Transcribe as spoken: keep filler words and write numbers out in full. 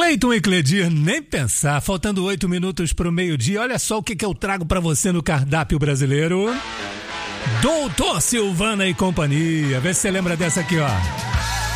Cleiton e Cledir, nem pensar. Faltando oito minutos pro meio-dia. Olha só o que, que eu trago pra você no cardápio brasileiro. Doutor Silvana e companhia. Vê se você lembra dessa aqui, ó.